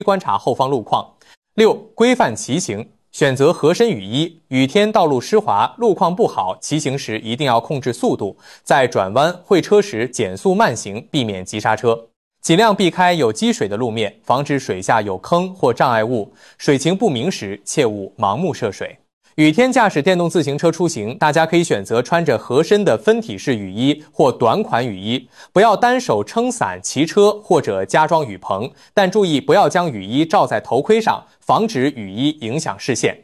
观察后方路况。6、规范骑行，选择合身雨衣，雨天道路湿滑，路况不好，骑行时一定要控制速度，在转弯、会车时减速慢行，避免急刹车。尽量避开有积水的路面，防止水下有坑或障碍物。水情不明时，切勿盲目涉水。雨天驾驶电动自行车出行，大家可以选择穿着合身的分体式雨衣或短款雨衣，不要单手撑伞骑车或者加装雨棚，但注意不要将雨衣罩在头盔上，防止雨衣影响视线。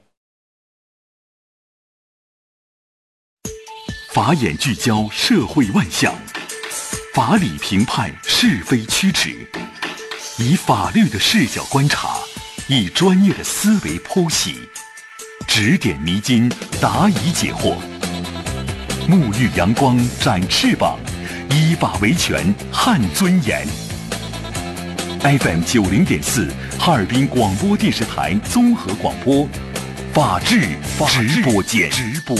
法眼聚焦社会万象，法理评判是非曲直，以法律的视角观察，以专业的思维剖析，指点迷津，答疑解惑，沐浴阳光，展翅膀，依法维权，撼尊严。FM 90.4，哈尔滨广播电视台综合广播，法治直播间。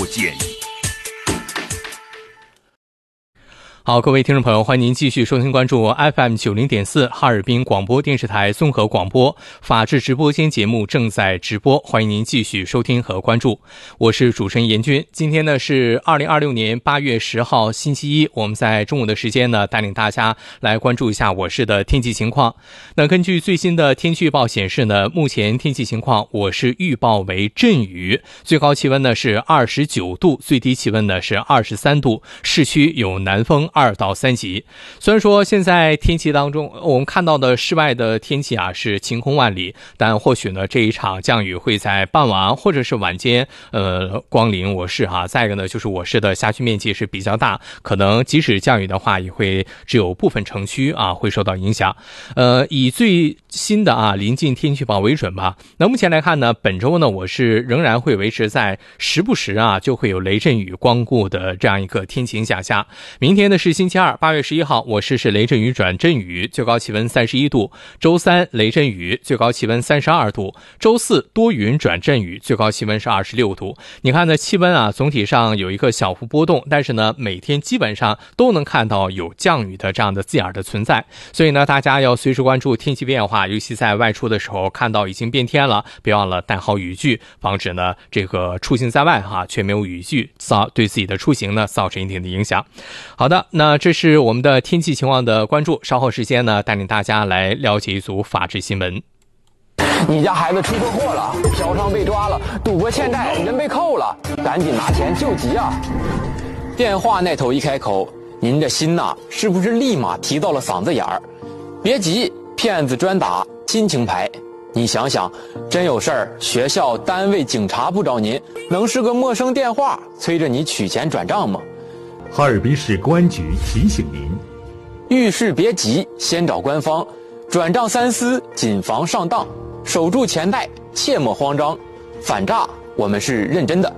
好，各位听众朋友，欢迎您继续收听关注 FM 90.4哈尔滨广播电视台综合广播法治直播间节目正在直播，欢迎您继续收听和关注。我是主持人严军。今天呢是2026年8月10号星期一，我们在中午的时间呢带领大家来关注一下我市的天气情况。那根据最新的天气预报显示呢，目前天气情况我市预报为阵雨，最高气温呢是29度，最低气温呢是23度，市区有南风2到3级。虽然说现在天气当中我们看到的室外的天气啊是晴空万里，但或许呢这一场降雨会在傍晚或者是晚间光临我市哈。再一个呢就是我市的辖区面积是比较大，可能即使降雨的话也会只有部分城区啊会受到影响。以最新的临近天气预报为准吧。那目前来看呢，本周呢我市仍然会维持在时不时就会有雷阵雨光顾的这样一个天气影响下。明天呢是星期二8月11号，我市是雷阵雨转阵雨，最高气温31度。周三雷阵雨，最高气温32度。周四多云转阵雨，最高气温是26度。你看呢，气温总体上有一个小幅波动，但是呢每天基本上都能看到有降雨的这样的字眼的存在。所以呢大家要随时关注天气变化，尤其在外出的时候看到已经变天了，别忘了带好雨具，防止呢这个出行在外却没有雨具对自己的出行呢造成一定的影响。好的，那这是我们的天气情况的关注，稍后时间呢带领大家来了解一组法治新闻。 你家孩子出车祸了，嫖娼被抓了，赌博欠债，人被扣了，赶紧拿钱救急啊！电话那头一开口，您这心是不是立马提到了嗓子眼儿？别急，骗子专打亲情牌。你想想，真有事儿，学校、单位、警察不找您，能是个陌生电话催着你取钱转账吗？ 哈尔滨市公安局提醒您： 遇事别急，先找官方，转账三思，谨防上当，守住钱袋，切莫慌张。反诈，我们是认真的。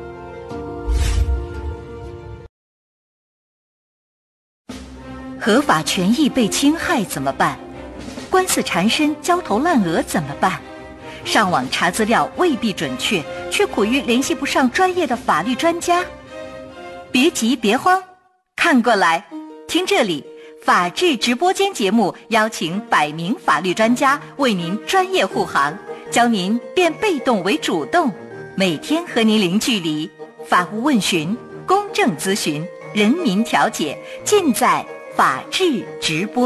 合法权益被侵害怎么办？官司缠身，焦头烂额怎么办？上网查资料未必准确，却苦于联系不上专业的法律专家。别急别慌，看过来，听这里，法治直播间节目邀请100名法律专家为您专业护航，教您变被动为主动，每天和您零距离，法务问询、公正咨询、人民调解，尽在法治直播。